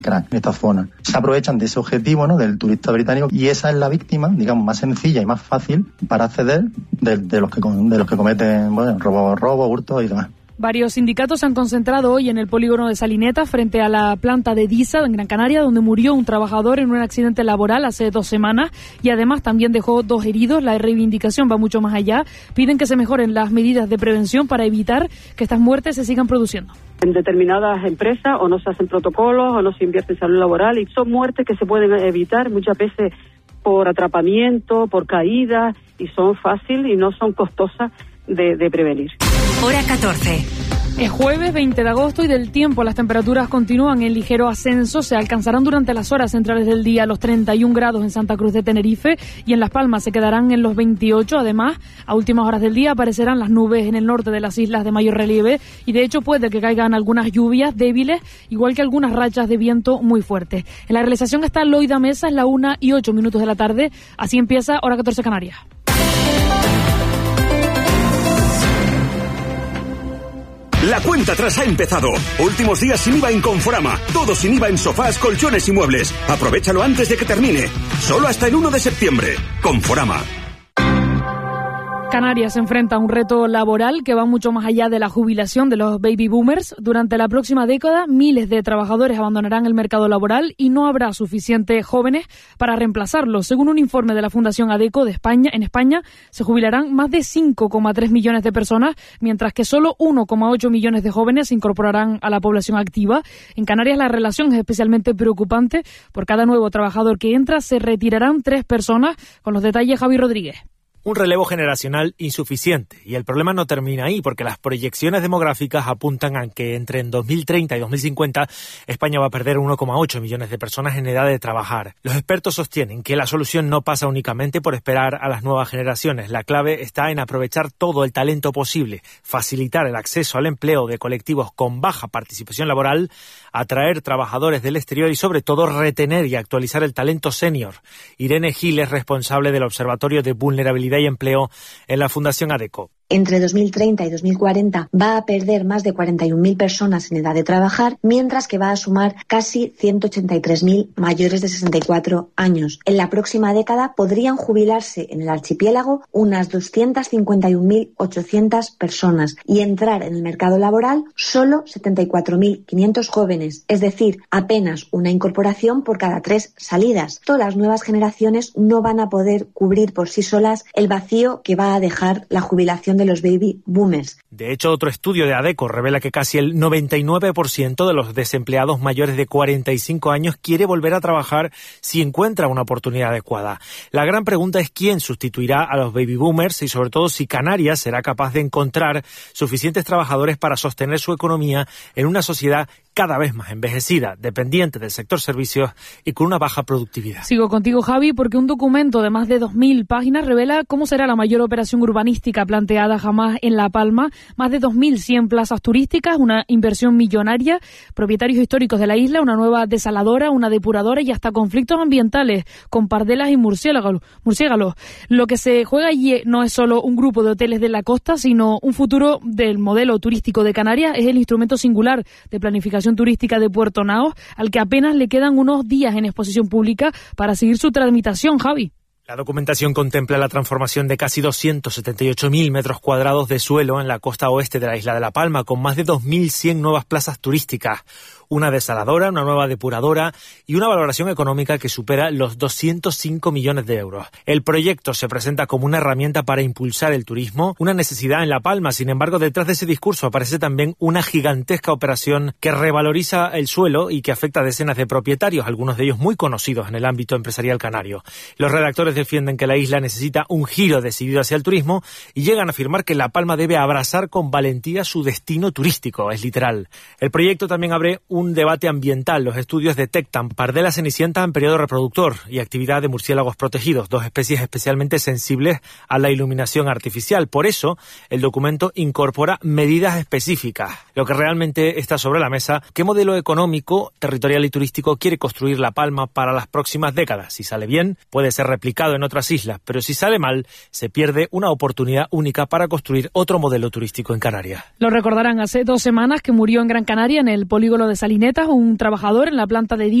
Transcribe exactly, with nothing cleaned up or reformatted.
crack en esta zona. Se aprovechan de ese objetivo, ¿no?, del turista británico, y esa es la víctima, digamos, más sencilla y más fácil para acceder de, de los que de los que cometen, bueno, robos, robos, hurtos y demás. Varios sindicatos se han concentrado hoy en el polígono de Salineta frente a la planta de Disa en Gran Canaria, donde murió un trabajador en un accidente laboral hace dos semanas y además también dejó dos heridos. La reivindicación va mucho más allá. Piden que se mejoren las medidas de prevención para evitar que estas muertes se sigan produciendo. En determinadas empresas o no se hacen protocolos o no se invierte en salud laboral y son muertes que se pueden evitar muchas veces por atrapamiento, por caídas, y son fáciles y no son costosas de, de prevenir. Hora catorce. Es jueves veinte de agosto y del tiempo las temperaturas continúan en ligero ascenso. Se alcanzarán durante las horas centrales del día los treinta y un grados en Santa Cruz de Tenerife y en Las Palmas se quedarán en los veintiocho. Además, a últimas horas del día aparecerán las nubes en el norte de las islas de mayor relieve y de hecho puede que caigan algunas lluvias débiles, igual que algunas rachas de viento muy fuertes. En la realización está Loida Mesa, es la una y ocho minutos de la tarde. Así empieza Hora catorce Canarias. La cuenta atrás ha empezado. Últimos días sin I V A en Conforama. Todo sin I V A en sofás, colchones y muebles. Aprovéchalo antes de que termine. Solo hasta el uno de septiembre. Conforama. Canarias se enfrenta a un reto laboral que va mucho más allá de la jubilación de los baby boomers. Durante la próxima década, miles de trabajadores abandonarán el mercado laboral y no habrá suficientes jóvenes para reemplazarlos. Según un informe de la Fundación ADECO de España, en España se jubilarán más de cinco coma tres millones de personas, mientras que solo uno coma ocho millones de jóvenes se incorporarán a la población activa. En Canarias la relación es especialmente preocupante. Por cada nuevo trabajador que entra se retirarán tres personas. Con los detalles, Javi Rodríguez. Un relevo generacional insuficiente. Y el problema no termina ahí, porque las proyecciones demográficas apuntan a que entre en dos mil treinta y dos mil cincuenta España va a perder uno coma ocho millones de personas en edad de trabajar. Los expertos sostienen que la solución no pasa únicamente por esperar a las nuevas generaciones. La clave está en aprovechar todo el talento posible, facilitar el acceso al empleo de colectivos con baja participación laboral, atraer trabajadores del exterior y sobre todo retener y actualizar el talento senior. Irene Gil es responsable del Observatorio de Vulnerabilidad y Empleo en la Fundación ADECO. Entre dos mil treinta y dos mil cuarenta va a perder más de cuarenta y un mil personas en edad de trabajar, mientras que va a sumar casi ciento ochenta y tres mil mayores de sesenta y cuatro años. En la próxima década podrían jubilarse en el archipiélago unas doscientas cincuenta y un mil ochocientas personas y entrar en el mercado laboral solo setenta y cuatro mil quinientos jóvenes, es decir, apenas una incorporación por cada tres salidas. Todas las nuevas generaciones no van a poder cubrir por sí solas el vacío que va a dejar la jubilación de los baby boomers. De hecho, otro estudio de ADECO revela que casi el noventa y nueve por ciento de los desempleados mayores de cuarenta y cinco años quiere volver a trabajar si encuentra una oportunidad adecuada. La gran pregunta es quién sustituirá a los baby boomers y sobre todo si Canarias será capaz de encontrar suficientes trabajadores para sostener su economía en una sociedad cada vez más envejecida, dependiente del sector servicios y con una baja productividad. Sigo contigo, Javi, porque un documento de más de dos mil páginas revela cómo será la mayor operación urbanística planteada jamás en La Palma. Más de dos mil cien plazas turísticas, una inversión millonaria, propietarios históricos de la isla, una nueva desaladora, una depuradora y hasta conflictos ambientales con pardelas y murciélagos. murciélagos. Lo que se juega allí no es solo un grupo de hoteles de la costa, sino un futuro del modelo turístico de Canarias. Es el instrumento singular de planificación turística de Puerto Naos, al que apenas le quedan unos días en exposición pública para seguir su tramitación, Javi. La documentación contempla la transformación de casi doscientos setenta y ocho mil metros cuadrados de suelo en la costa oeste de la isla de La Palma, con más de dos mil cien nuevas plazas turísticas, una desaladora, una nueva depuradora y una valoración económica que supera los doscientos cinco millones de euros. El proyecto se presenta como una herramienta para impulsar el turismo, una necesidad en La Palma. Sin embargo, detrás de ese discurso aparece también una gigantesca operación que revaloriza el suelo y que afecta a decenas de propietarios, algunos de ellos muy conocidos en el ámbito empresarial canario. Los redactores defienden que la isla necesita un giro decidido hacia el turismo y llegan a afirmar que La Palma debe abrazar con valentía su destino turístico, es literal. El proyecto también abre un un debate ambiental. Los estudios detectan pardela cenicienta en periodo reproductor y actividad de murciélagos protegidos, dos especies especialmente sensibles a la iluminación artificial. Por eso, el documento incorpora medidas específicas. Lo que realmente está sobre la mesa, ¿qué modelo económico, territorial y turístico quiere construir La Palma para las próximas décadas? Si sale bien, puede ser replicado en otras islas, pero si sale mal, se pierde una oportunidad única para construir otro modelo turístico en Canarias. Lo recordarán, hace dos semanas que murió en Gran Canaria, en el polígono de Salineta, escalinetas, un trabajador en la planta de